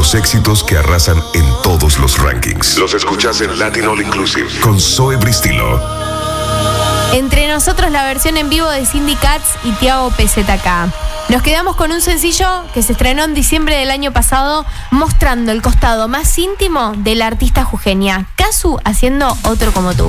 Los éxitos que arrasan en todos los rankings. Los escuchás en Latin All Inclusive con Zoe Bristilo. Entre nosotros la versión en vivo de Cindy Katz y Tiago PZK. Nos quedamos con un sencillo que se estrenó en diciembre del año pasado, mostrando el costado más íntimo de la artista jujeña, Kazu haciendo Otro Como Tú.